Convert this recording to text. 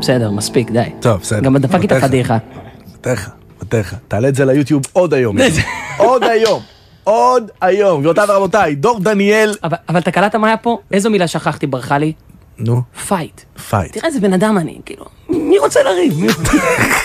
בסדר, מספיק, די. טוב, בסדר. גם דפק איתה פדיחה. מתך. תעלה את זה ליוטיוב עוד היום. עוד היום. גבירותיי ורבותיי, דור דניאל. אבל אתה קלטת מה היה פה? איזו מילה שכחתי, ברכה לי? נו. פייט. פייט. תראה איזה בן אדם אני, כאילו, מי רוצה לריב?